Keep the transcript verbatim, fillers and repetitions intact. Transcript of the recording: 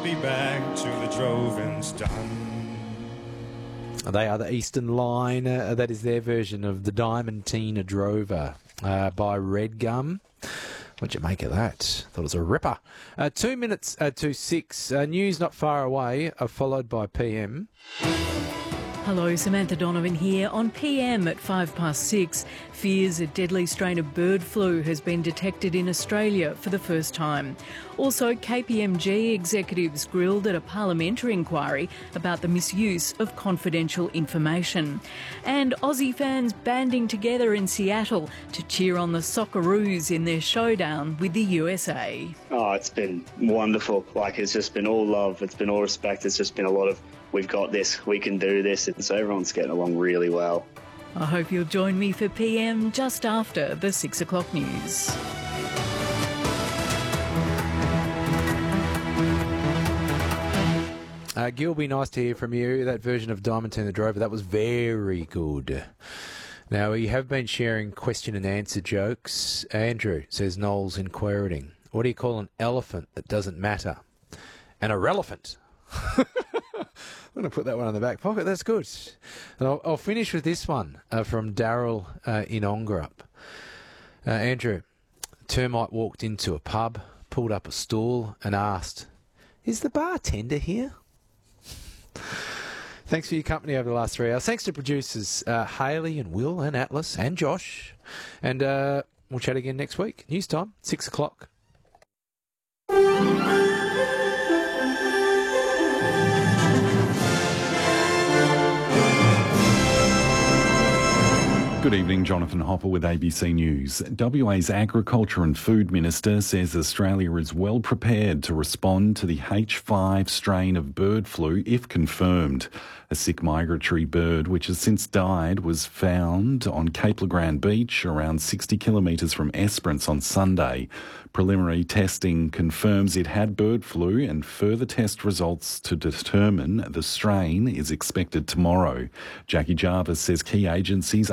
be back to the Drovins done. They are the Eastern Line. Uh, that is their version of the Diamantina Drover uh, by Red Gum. What'd you make of that? Thought it was a ripper. Uh, two minutes uh, to six. Uh, news not far away, uh, followed by P M. Hello, Samantha Donovan here. On P M at five past six, fears a deadly strain of bird flu has been detected in Australia for the first time. Also, K P M G executives grilled at a parliamentary inquiry about the misuse of confidential information. And Aussie fans banding together in Seattle to cheer on the Socceroos in their showdown with the U S A. Oh, it's been wonderful. Like, it's just been all love. It's been all respect. It's just been a lot of, we've got this, we can do this. And so everyone's getting along really well. I hope you'll join me for P M just after the six o'clock news. Uh, Gilby, nice to hear from you. That version of Diamantina Drover, that was very good. Now, we have been sharing question and answer jokes. Andrew says, Knowles in Quairading, what do you call an elephant that doesn't matter? An irrelevant. I'm going to put that one on the back pocket. That's good. And I'll, I'll finish with this one uh, from Daryl uh, in Ongerup. Uh, Andrew, termite walked into a pub, pulled up a stool and asked, is the bartender here? Thanks for your company over the last three hours. Thanks to producers uh, Hayley and Will and Atlas and Josh. And uh, we'll chat again next week. News time, six o'clock. Good evening, Jonathan Hopper with A B C News. W A's Agriculture and Food Minister says Australia is well prepared to respond to the H five strain of bird flu if confirmed. A sick migratory bird, which has since died, was found on Cape Le Grand Beach, around sixty kilometres from Esperance on Sunday. Preliminary testing confirms it had bird flu, and further test results to determine the strain is expected tomorrow. Jackie Jarvis says key agencies